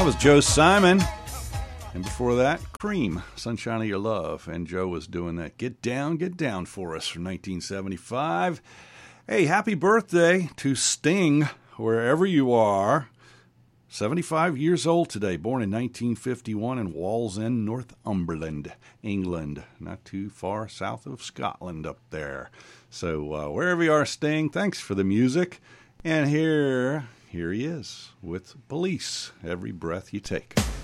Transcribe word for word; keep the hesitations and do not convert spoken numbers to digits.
That was Joe Simon. And before that, Cream, Sunshine of Your Love. And Joe was doing that Get Down, Get Down for us from nineteen seventy-five. Hey, happy birthday to Sting, wherever you are. seventy-five years old today, born in nineteen fifty-one in Wallsend, Northumberland, England. Not too far south of Scotland up there. So uh, wherever you are, Sting, thanks for the music. And here, here he is with Police, Every Breath You Take.